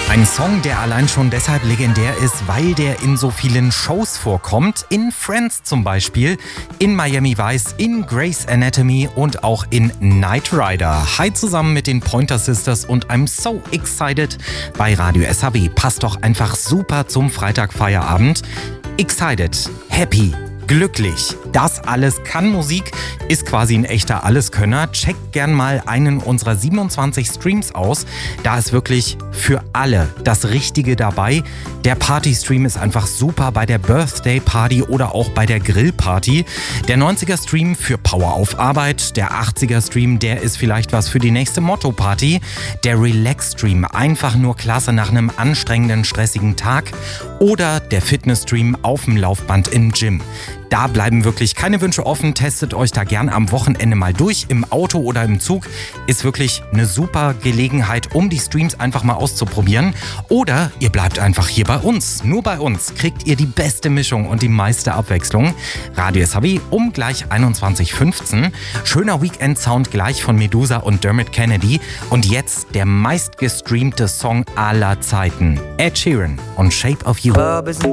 Ein Song, der allein schon deshalb legendär ist, weil der in so vielen Shows vorkommt. In Friends zum Beispiel, in Miami Vice, in Grey's Anatomy und auch in Knight Rider. Hi zusammen mit den Pointer Sisters und I'm so excited bei Radio SAW. Passt doch einfach super zum Freitagfeierabend. Excited, happy, glücklich. Das alles kann Musik, ist quasi ein echter Alleskönner. Checkt gern mal einen unserer 27 Streams aus. Da ist wirklich für alle das Richtige dabei. Der Party-Stream ist einfach super bei der Birthday-Party oder auch bei der Grillparty. Der 90er-Stream für Power auf Arbeit. Der 80er-Stream, der ist vielleicht was für die nächste Motto-Party. Der Relax-Stream, einfach nur klasse nach einem anstrengenden, stressigen Tag. Oder der Fitness-Stream auf dem Laufband im Gym. Da bleiben wirklich keine Wünsche offen. Testet euch da gern am Wochenende mal durch. Im Auto oder im Zug ist wirklich eine super Gelegenheit, um die Streams einfach mal auszuprobieren. Oder ihr bleibt einfach hier bei uns. Nur bei uns kriegt ihr die beste Mischung und die meiste Abwechslung. Radio SAW um gleich 21.15 Uhr. Schöner Weekend-Sound gleich von Medusa und Dermot Kennedy. Und jetzt der meistgestreamte Song aller Zeiten. Ed Sheeran und Shape of You.